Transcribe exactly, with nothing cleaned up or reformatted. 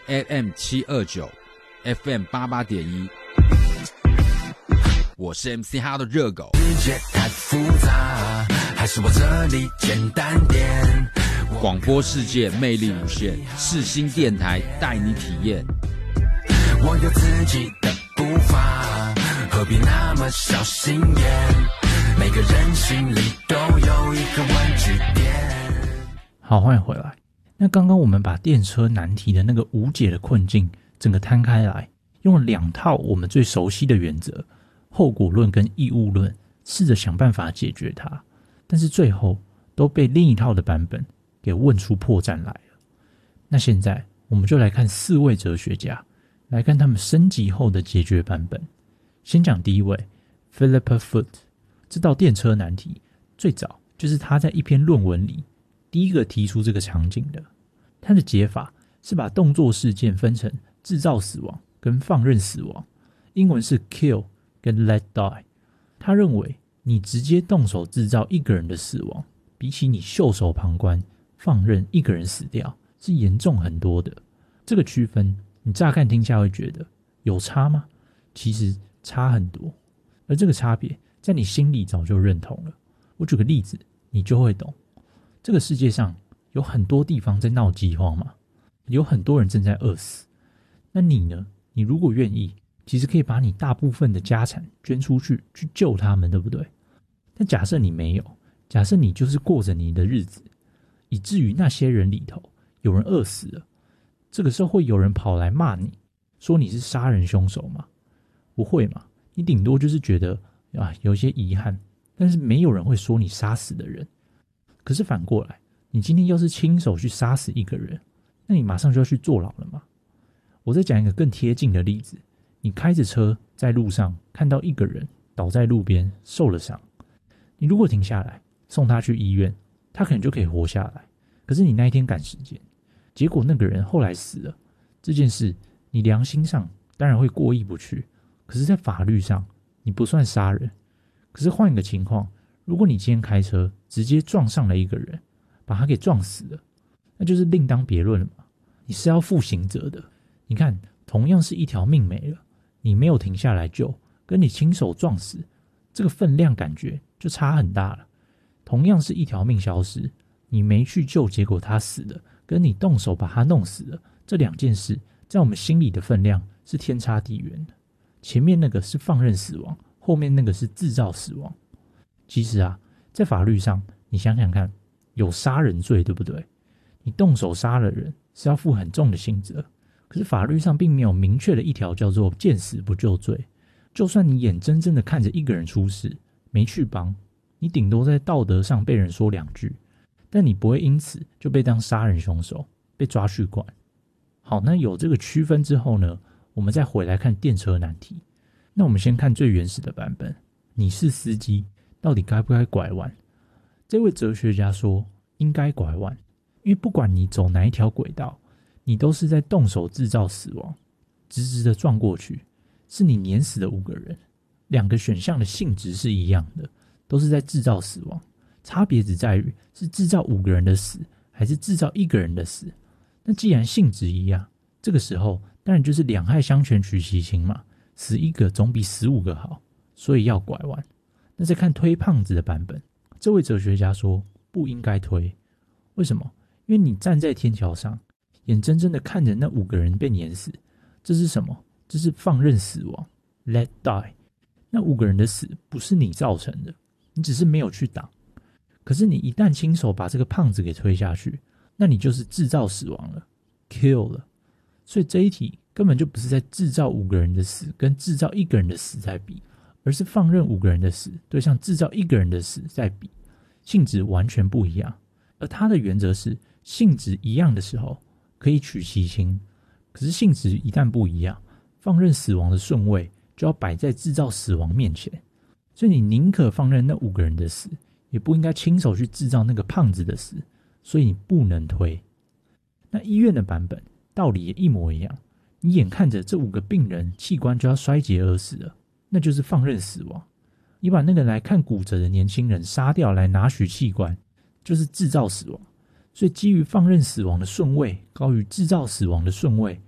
A M 七二九 F M 八八点一，我是 M C 哈的热狗。 世界太复杂，还是我这里简单点。 广播世界魅力无限，世新电台带你体验。 我有自己的步伐，何必那么小心眼？每个人心里都有一个问句点。 好，欢迎回来。那刚刚我们把电车难题的那个无解的困境整个摊开来，用了两套我们最熟悉的原则，后果论跟义务论，试着想办法解决它，但是最后都被另一套的版本给问出破绽来了。那现在我们就来看四位哲学家，来看他们升级后的解决版本。先讲第一位 Philip Foot， 这道电车难题最早就是他在一篇论文里第一个提出这个场景的。他的解法是把动作事件分成制造死亡跟放任死亡，英文是 kill 跟 let die。 他认为你直接动手制造一个人的死亡，比起你袖手旁观放任一个人死掉是严重很多的。这个区分你乍看听下会觉得有差吗？其实差很多，而这个差别在你心里早就认同了。我举个例子你就会懂。这个世界上有很多地方在闹饥荒嘛，有很多人正在饿死。那你呢？你如果愿意，其实可以把你大部分的家产捐出去，去救他们，对不对？但假设你没有，假设你就是过着你的日子，以至于那些人里头有人饿死了，这个时候会有人跑来骂你，说你是杀人凶手吗？不会嘛，你顶多就是觉得啊有一些遗憾，但是没有人会说你杀死的人。可是反过来，你今天要是亲手去杀死一个人，那你马上就要去坐牢了嘛。我再讲一个更贴近的例子，你开着车在路上看到一个人倒在路边受了伤，你如果停下来送他去医院，他可能就可以活下来。可是你那一天赶时间，结果那个人后来死了，这件事你良心上当然会过意不去，可是在法律上你不算杀人。可是换一个情况，如果你今天开车直接撞上了一个人，把他给撞死了，那就是另当别论了嘛，你是要负刑责的。你看，同样是一条命没了，你没有停下来救，跟你亲手撞死，这个分量感觉就差很大了。同样是一条命消失，你没去救，结果他死了，跟你动手把他弄死了，这两件事在我们心里的分量是天差地远的。前面那个是放任死亡，后面那个是制造死亡。其实啊，在法律上你想想看，有杀人罪，对不对？你动手杀了人是要负很重的刑责，可是法律上并没有明确的一条叫做见死不救罪。就算你眼睁睁的看着一个人出事没去帮，你顶多在道德上被人说两句，但你不会因此就被当杀人凶手被抓去关。好，那有这个区分之后呢，我们再回来看电车难题。那我们先看最原始的版本，你是司机到底该不该拐弯？这位哲学家说应该拐弯，因为不管你走哪一条轨道，你都是在动手制造死亡。直直的撞过去，是你碾死了五个人，两个选项的性质是一样的，都是在制造死亡，差别只在于是制造五个人的死还是制造一个人的死。那既然性质一样，这个时候当然就是两害相权取其轻嘛，死一个总比死五个好，所以要拐弯。那再看推胖子的版本，这位哲学家说不应该推。为什么？因为你站在天桥上，眼睁睁的看着那五个人被碾死，这是什么？这是放任死亡 let die。 那五个人的死不是你造成的，你只是没有去挡。可是你一旦亲手把这个胖子给推下去，那你就是制造死亡了 kill 了。所以这一题根本就不是在制造五个人的死跟制造一个人的死在比，而是放任五个人的死对上制造一个人的死在比，性质完全不一样。而他的原则是性质一样的时候可以取其轻，可是性质一旦不一样，放任死亡的顺位就要摆在制造死亡面前。所以你宁可放任那五个人的死，也不应该亲手去制造那个胖子的死，所以你不能推。那医院的版本道理也一模一样，你眼看着这五个病人器官就要衰竭而死了，那就是放任死亡。你把那个来看骨折的年轻人杀掉来拿取器官，就是制造死亡。所以基于放任死亡的顺位高于制造死亡的顺位，